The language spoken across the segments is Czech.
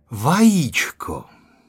Vajíčko.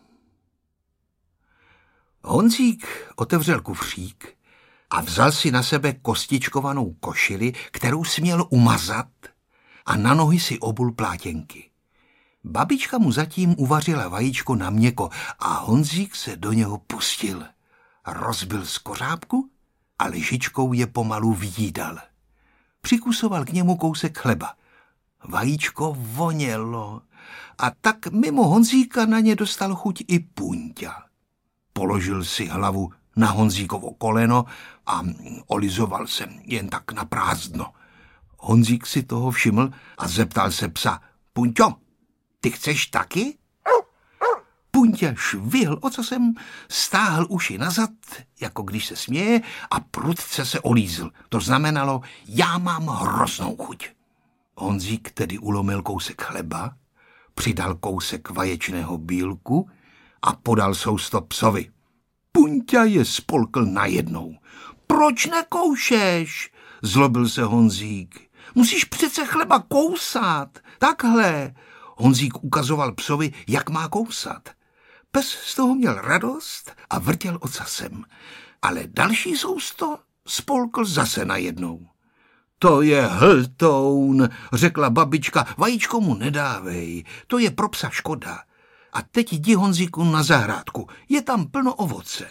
Honzík otevřel kufřík a vzal si na sebe kostičkovanou košili, kterou směl umazat, a na nohy si obul plátěnky. Babička mu zatím uvařila vajíčko na měko a Honzík se do něho pustil. Rozbil z kořápku a lyžičkou je pomalu vyjídal. Přikusoval k němu kousek chleba. Vajíčko vonělo a tak mimo Honzíka na ně dostal chuť i Punťa. Položil si hlavu na Honzíkovo koleno a olizoval se jen tak na prázdno. Honzík si toho všiml a zeptal se psa: Punťo, ty chceš taky? Punťa švihl ocasem, stáhl uši nazad, jako když se směje, a prudce se olízl. To znamenalo: já mám hroznou chuť. Honzík tedy ulomil kousek chleba, přidal kousek vaječného bílku a podal sousto psovi. Punťa je spolkl najednou. Proč nekoušeš? Zlobil se Honzík. Musíš přece chleba kousat. Takhle. Honzík ukazoval psovi, jak má kousat. Pes z toho měl radost a vrtěl ocasem, ale další sousto spolkl zase najednou. To je hltoun, řekla babička, vajíčko mu nedávej, to je pro psa škoda. A teď jdi, Honzíku, na zahrádku, je tam plno ovoce.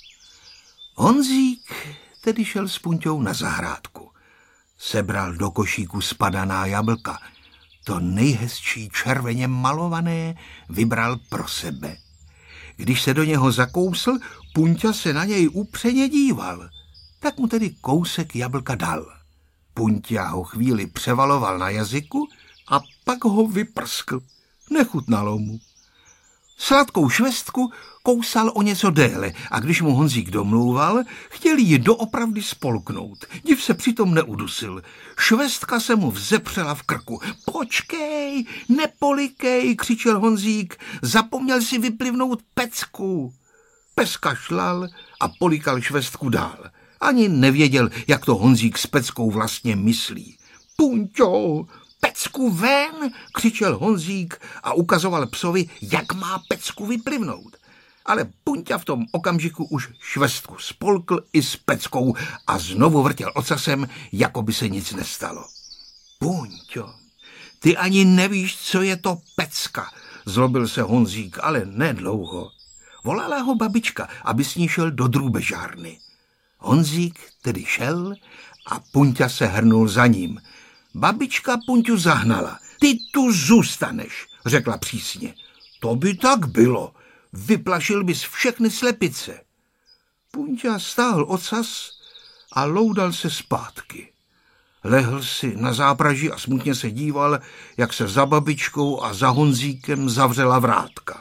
Honzík tedy šel s Punťou na zahrádku. Sebral do košíku spadaná jablka. To nejhezčí červeně malované vybral pro sebe. Když se do něho zakousl, Punťa se na něj upřeně díval. Tak mu tedy kousek jablka dal. Punťa ho chvíli převaloval na jazyku a pak ho vyprskl. Nechutnalo mu. Sladkou švestku kousal o něco déle a když mu Honzík domlouval, chtěl ji doopravdy spolknout. Div se přitom neudusil. Švestka se mu vzepřela v krku. Počkej, nepolikej, křičel Honzík, zapomněl si vyplivnout pecku. Pes kašlal a polikal švestku dál. Ani nevěděl, jak to Honzík s peckou vlastně myslí. Punťo, pecku ven, křičel Honzík a ukazoval psovi, jak má pecku vyplivnout. Ale Punťa v tom okamžiku už švestku spolkl i s peckou a znovu vrtěl ocasem, jako by se nic nestalo. Punťo, ty ani nevíš, co je to pecka, zlobil se Honzík, ale nedlouho. Volala ho babička, aby s ní šel do drůbežárny. Honzík tedy šel a Punťa se hrnul za ním. Babička Punťu zahnala. Ty tu zůstaneš, řekla přísně. To by tak bylo. Vyplašil bys všechny slepice. Punťa stáhl ocas a loudal se zpátky. Lehl si na zápraží a smutně se díval, jak se za babičkou a za Honzíkem zavřela vrátka.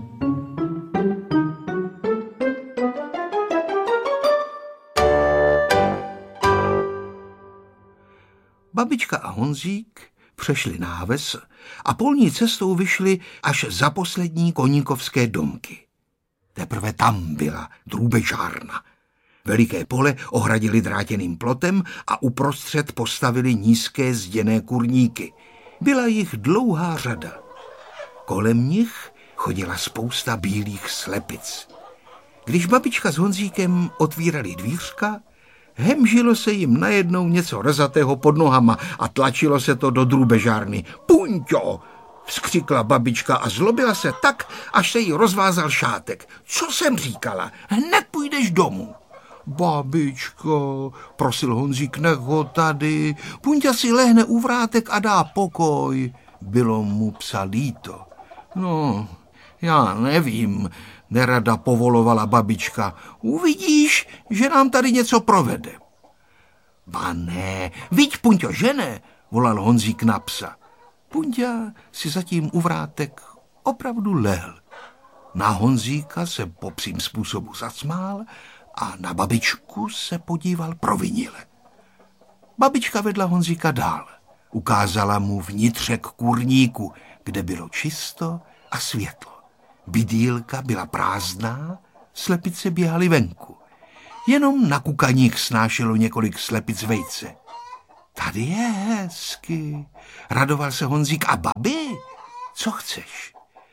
Babička a Honzík přešli náves a polní cestou vyšli až za poslední koníkovské domky. Teprve tam byla drůbežárna. Veliké pole ohradili drátěným plotem a uprostřed postavili nízké zděné kurníky. Byla jich dlouhá řada. Kolem nich chodila spousta bílých slepic. Když babička s Honzíkem otvírali dvířka, hemžilo se jim najednou něco rezatého pod nohama a tlačilo se to do drůbežárny. Punťo, vzkřikla babička a zlobila se tak, až se jí rozvázal šátek. Co jsem říkala? Hned půjdeš domů. Babičko, prosil Honzík, nech ho tady. Punťa si lehne u vrátek a dá pokoj. Bylo mu psa líto. No, já nevím, nerada povolovala babička. Uvidíš, že nám tady něco provede. Ba ne, viď, Punťo, že ne, volal Honzík na psa. Punťa si zatím u vrátek opravdu lehl. Na Honzíka se po psím způsobu zasmál a na babičku se podíval provinile. Babička vedla Honzíka dál. Ukázala mu vnitřek kurníku, kde bylo čisto a světlo. Bydýlka byla prázdná, slepice běhaly venku. Jenom na kukaních snášelo několik slepic vejce. Tady je hezky, radoval se Honzík. A babi, co chceš?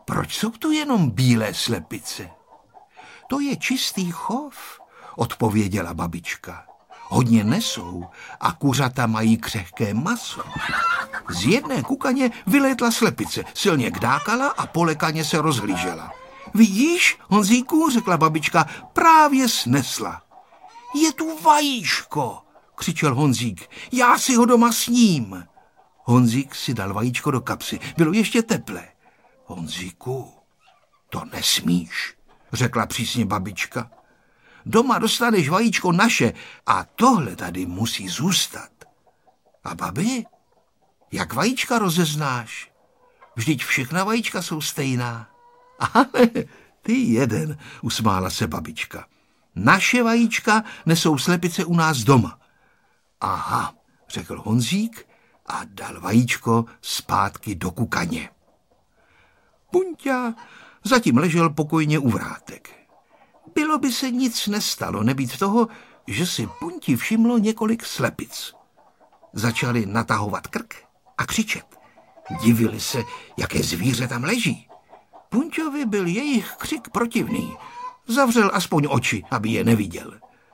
Proč jsou tu jenom bílé slepice? To je čistý chov, odpověděla babička. Hodně nesou a kuřata mají křehké maso. Z jedné kukaně vylétla slepice, silně kdákala a polekaně se rozhlížela. Vidíš, Honzíku, řekla babička, právě snesla. Je tu vajíčko, křičel Honzík, já si ho doma sním. Honzík si dal vajíčko do kapsy, bylo ještě teplé. Honzíku, to nesmíš, řekla přísně babička. Doma dostaneš vajíčko naše a tohle tady musí zůstat. A babi, jak vajíčka rozeznáš? Vždyť všechna vajíčka jsou stejná. Aha, ty jeden, usmála se babička. Naše vajíčka nesou slepice u nás doma. Aha, řekl Honzík a dal vajíčko zpátky do kukaně. Punťa zatím ležel pokojně u vrátek. Bylo by se nic nestalo, nebýt toho, že si Punti všimlo několik slepic. Začali natahovat krk a křičet. Divili se, jaké zvíře tam leží. Punťovi byl jejich křik protivný. Zavřel aspoň oči, aby je neviděl.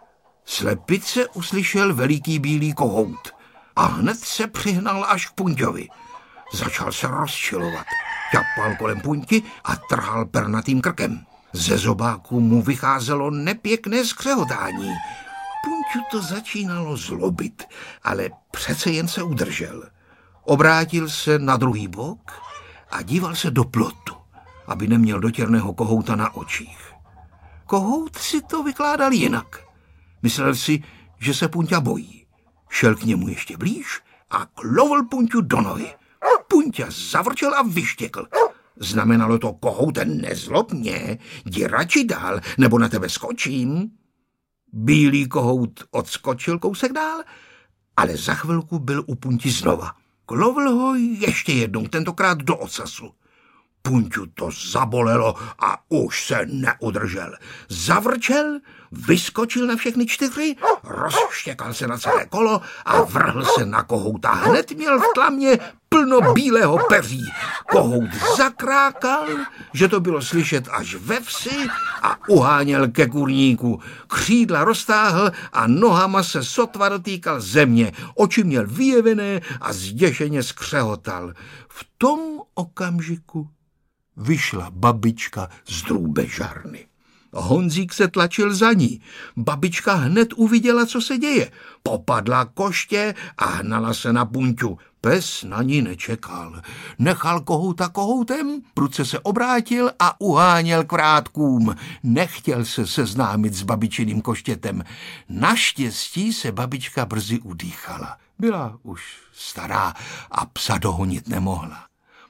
Slepice uslyšel veliký bílý kohout a hned se přihnal až k Punťovi. Začal se rozčilovat. Ťapal kolem Punti a trhal pernatým krkem. Ze zobáku mu vycházelo nepěkné skřehotání. Punťu to začínalo zlobit, ale přece jen se udržel. Obrátil se na druhý bok a díval se do plotu, aby neměl dotěrného kohouta na očích. Kohout si to vykládal jinak. Myslel si, že se Punťa bojí. Šel k němu ještě blíž a klovl Punťu do nohy. Punťa zavrčel a vyštěkl. Znamenalo to, kohoute, nezlob mě, jdi radši dál, nebo na tebe skočím. Bílý kohout odskočil kousek dál, ale za chvilku byl u Punti znova. Klovl ho ještě jednou, tentokrát do ocasu. Punťu to zabolelo a už se neudržel. Zavrčel, vyskočil na všechny čtyři, rozštěkal se na celé kolo a vrhl se na kohouta. Hned měl v tlamě plno bílého peří. Kohout zakrákal, že to bylo slyšet až ve vsi a uháněl ke kurníku. Křídla roztáhl a nohama se sotva dotýkal země. Oči měl vyjevené a zděšeně skřehotal. V tom okamžiku vyšla babička z drůbežárny. Honzík se tlačil za ní. Babička hned uviděla, co se děje. Popadla koště a hnala se na Punťu. Pes na ní nečekal. Nechal kohouta kohoutem, prudce se obrátil a uháněl k vrátkům. Nechtěl se seznámit s babičiným koštětem. Naštěstí se babička brzy udýchala. Byla už stará a psa dohonit nemohla.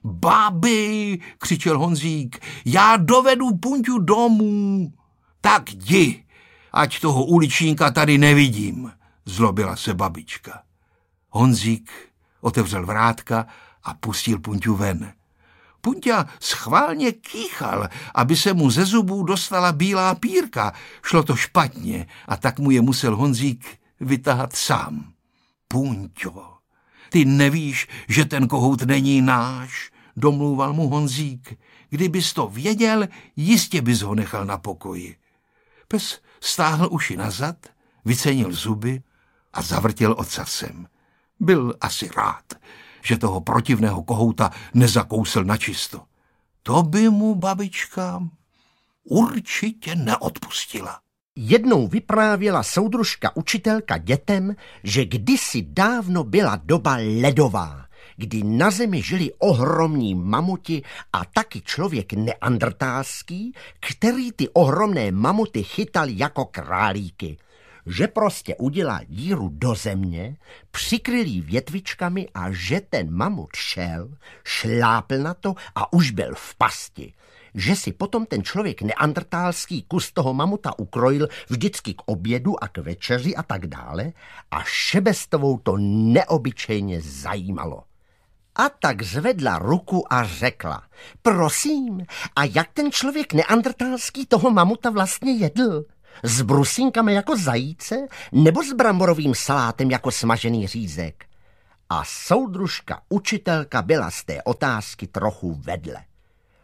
Babi, křičel Honzík, já dovedu Punťu domů. Tak jdi, ať toho uličníka tady nevidím, zlobila se babička. Honzík otevřel vrátka a pustil Punťu ven. Punťa schválně kýchal, aby se mu ze zubů dostala bílá pírka. Šlo to špatně a tak mu je musel Honzík vytahat sám. Punťo, ty nevíš, že ten kohout není náš, domlouval mu Honzík. Kdybys to věděl, jistě bys ho nechal na pokoji. Pes stáhl uši nazad, vycenil zuby a zavrtěl ocasem. Byl asi rád, že toho protivného kohouta nezakousl načisto. To by mu babička určitě neodpustila. Jednou vyprávěla soudružka učitelka dětem, že kdysi dávno byla doba ledová, kdy na zemi žili ohromní mamuti a taky člověk neandrtálský, který ty ohromné mamuty chytal jako králíky. Že prostě udělal díru do země, přikryl jí větvičkami a že ten mamut šel, šlápl na to a už byl v pasti. Že si potom ten člověk neandrtálský kus toho mamuta ukrojil vždycky k obědu a k večeři a tak dále a Šebestovou to neobyčejně zajímalo. A tak zvedla ruku a řekla, prosím, a jak ten člověk neandrtálský toho mamuta vlastně jedl? S brusínkami jako zajíce nebo s bramborovým salátem jako smažený řízek? A soudružka učitelka byla z té otázky trochu vedle.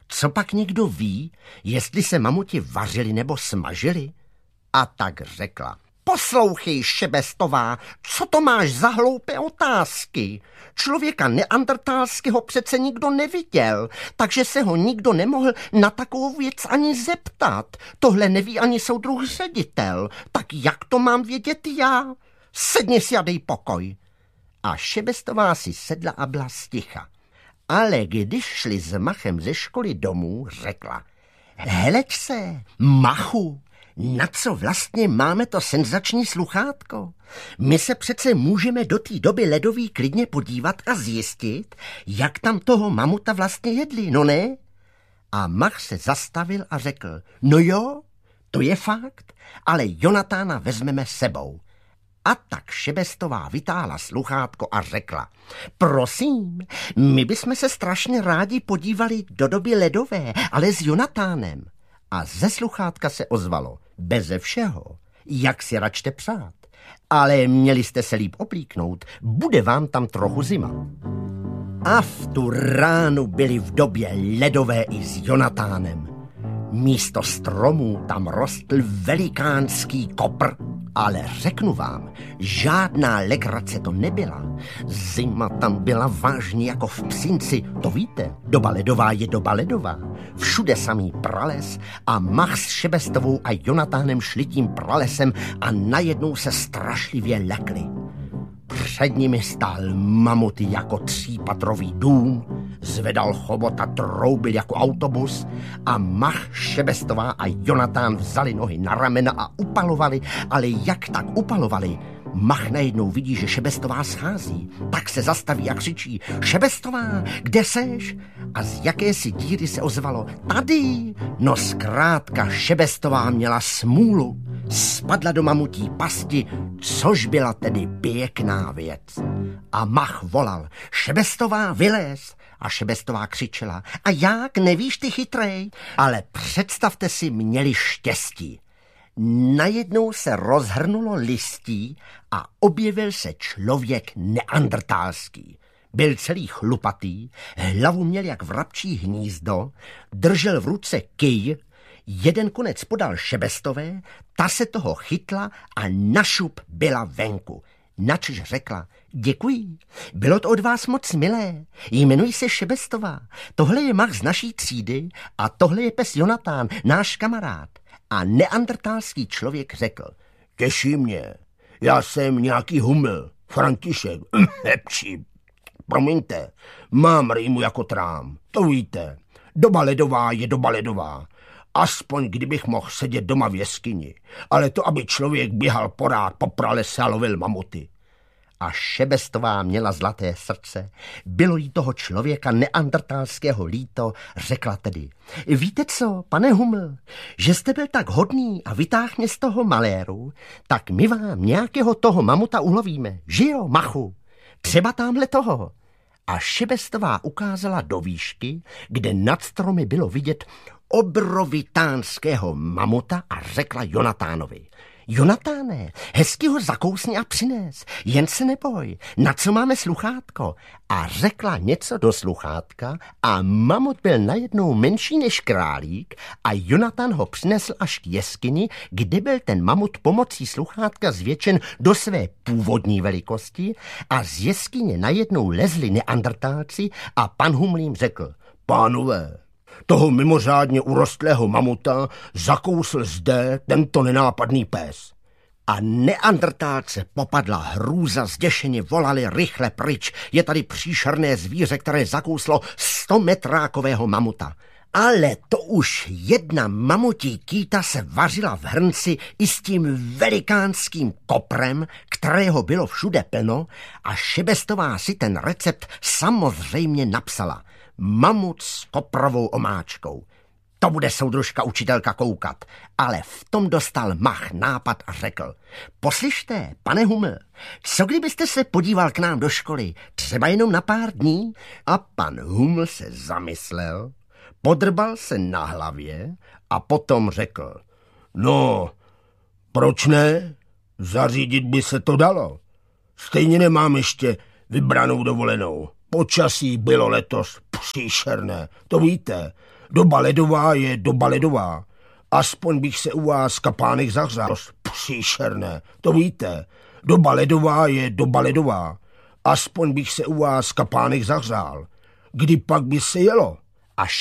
Co pak někdo ví, jestli se mamuti vařili nebo smažili? A tak řekla: Poslouchej, Šebestová, co to máš za hloupé otázky? Člověka neandertalského přece nikdo neviděl, takže se ho nikdo nemohl na takovou věc ani zeptat. Tohle neví ani soudruh ředitel, tak jak to mám vědět já? Sedni si a dej pokoj. A Šebestová si sedla a byla sticha. Ale když šli s Machem ze školy domů, řekla: Heleď se, Machu, na co vlastně máme to senzační sluchátko? My se přece můžeme do té doby ledový klidně podívat a zjistit, jak tam toho mamuta vlastně jedli, no ne? A Mach se zastavil a řekl: No jo, to je fakt, ale Jonatána vezmeme sebou. A tak Šebestová vytáhla sluchátko a řekla: Prosím, my bychom se strašně rádi podívali do doby ledové, ale s Jonatánem. A ze sluchátka se ozvalo: Beze všeho, jak si račte přát, ale měli jste se líp oblíknout, bude vám tam trochu zima. A v tu ránu byli v době ledové i s Jonatánem. Místo stromů tam rostl velikánský kopr, ale řeknu vám, žádná legrace to nebyla. Zima tam byla vážně jako v Psinci, to víte, doba ledová je doba ledová. Všude samý prales a Mach s Šebestovou a Jonatánem šli tím pralesem a najednou se strašlivě lekli. Před nimi stál mamut jako 3patrový dům, zvedal chobot a troubil jako autobus a Mach, Šebestová a Jonatán vzali nohy na ramena a upalovali, ale jak tak upalovali, Mach najednou vidí, že Šebestová schází, tak se zastaví a křičí: Šebestová, kde seš? A z jakési díry se ozvalo: Tady! No zkrátka Šebestová měla smůlu. Spadla do mamutí pasti, což byla tedy pěkná věc. A Mach volal: Šebestová, vylez! A Šebestová křičela: A jak, nevíš ty chytrej? Ale představte si, měli štěstí. Najednou se rozhrnulo listí a objevil se člověk neandertalský. Byl celý chlupatý, hlavu měl jak vrabčí hnízdo, držel v ruce kyj, jeden konec podal Šebestové, ta se toho chytla a našup byla venku. Načež řekla: Děkuji, bylo to od vás moc milé, jmenuji se Šebestová, tohle je Mach z naší třídy a tohle je pes Jonatán, náš kamarád. A neandertalský člověk řekl: Těší mě, já jsem nějaký Huml, František, promiňte, mám rýmu jako trám, to víte, doba ledová je doba ledová. Aspoň kdybych mohl sedět doma v jeskyni, ale to, aby člověk běhal porád po pralese a lovil mamuty. A Šebestová měla zlaté srdce, bylo jí toho člověka neandertalského líto, řekla tedy: Víte co, pane Huml, že jste byl tak hodný a vytáhl mě z toho maléru, tak my vám nějakého toho mamuta ulovíme, že jo, Machu? Třeba támhle toho. A Šebestová ukázala do výšky, kde nad stromy bylo vidět obrovitánského mamuta a řekla Jonatánovi: Jonatáne, hezky ho zakousni a přines, jen se neboj, na co máme sluchátko? A řekla něco do sluchátka a mamut byl najednou menší než králík a Jonatán ho přinesl až k jeskyni, kde byl ten mamut pomocí sluchátka zvětšen do své původní velikosti a z jeskyně najednou lezli neandertálci a pan Huml jim řekl: Pánové, toho mimořádně urostlého mamuta zakousl zde tento nenápadný pes. A neandertálce popadla hrůza, zděšeně volali: Rychle pryč, je tady příšerné zvíře, které zakouslo 100metrákového mamuta. Ale to už jedna mamutí kýta se vařila v hrnci i s tím velikánským koprem, kterého bylo všude plno, a Šebestová si ten recept samozřejmě napsala: Mamut s koprovou omáčkou. To bude soudružka učitelka koukat. Ale v tom dostal Mach nápad a řekl: Poslyšte, pane Huml, co kdybyste se podíval k nám do školy, třeba jenom na pár dní? A pan Huml se zamyslel, podrbal se na hlavě a potom řekl: No, proč ne? Zařídit by se to dalo. Stejně nemám ještě vybranou dovolenou. počasí bylo letos příšerné, to víte. Doba ledová je doba ledová. Aspoň bych se u vás kapánek zahřál. Příšerné, to víte. Doba ledová je doba ledová. Aspoň bych se u vás kapánek zahřál. Kdy pak by se jelo?